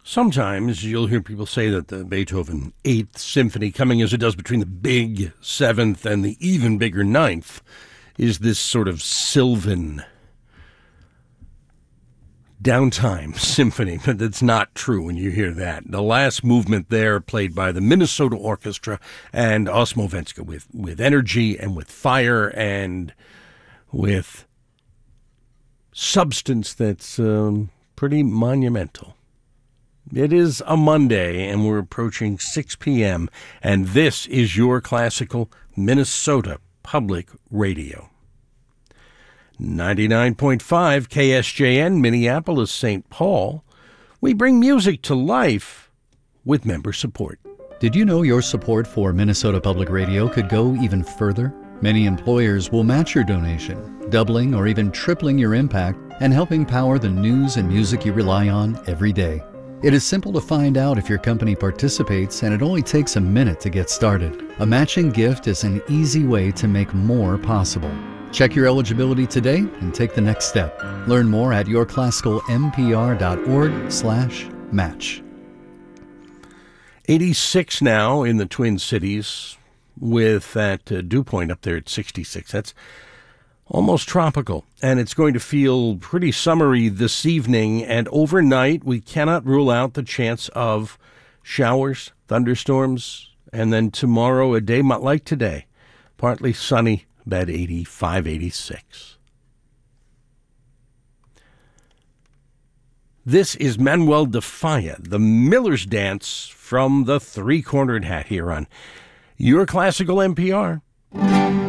Sometimes you'll hear people say that the Beethoven Eighth Symphony, coming as it does between the big seventh and the even bigger ninth, is this sort of sylvan downtime symphony, but that's not true when you hear that. The last movement there, played by the Minnesota Orchestra and Osmovenska, with energy and with fire and with substance that's pretty monumental. It is a Monday, and we're approaching 6 p.m., and this is your classical Minnesota Public Radio. 99.5 KSJN, Minneapolis, St. Paul. We bring music to life with member support. Did you know your support for Minnesota Public Radio could go even further? Many employers will match your donation, doubling or even tripling your impact and helping power the news and music you rely on every day. It is simple to find out if your company participates, and it only takes a minute to get started. A matching gift is an easy way to make more possible. Check your eligibility today and take the next step. Learn more at yourclassicalmpr.org/match. 86 now in the Twin Cities, with that dew point up there at 66. That's almost tropical, and it's going to feel pretty summery this evening, and overnight we cannot rule out the chance of showers, thunderstorms, and then tomorrow a day like today, partly sunny, about 85, 86. This is Manuel de Falla, the Miller's Dance from the Three-Cornered Hat here on Your Classical NPR.